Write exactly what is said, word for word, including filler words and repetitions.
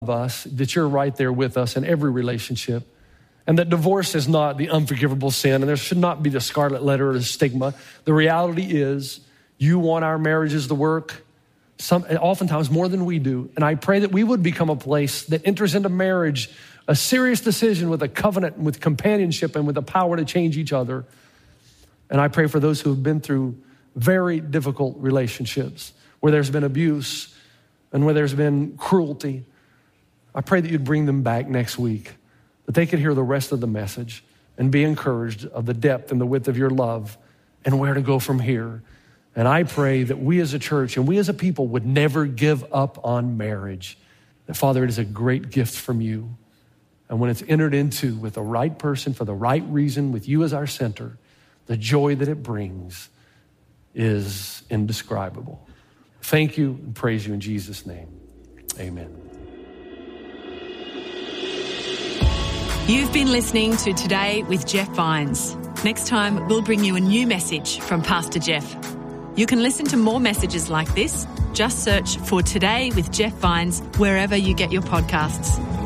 us, that you're right there with us in every relationship, and that divorce is not the unforgivable sin, and there should not be the scarlet letter or the stigma. The reality is you want our marriages to work some, oftentimes more than we do. And I pray that we would become a place that enters into marriage, a serious decision with a covenant, with companionship, and with the power to change each other. And I pray for those who have been through very difficult relationships, where there's been abuse and where there's been cruelty. I pray that you'd bring them back next week, that they could hear the rest of the message and be encouraged of the depth and the width of your love and where to go from here. And I pray that we as a church and we as a people would never give up on marriage. That, Father, it is a great gift from you. And when it's entered into with the right person for the right reason, with you as our center, the joy that it brings is indescribable. Thank you and praise you in Jesus' name. Amen. You've been listening to Today with Jeff Vines. Next time, we'll bring you a new message from Pastor Jeff. You can listen to more messages like this. Just search for Today with Jeff Vines wherever you get your podcasts.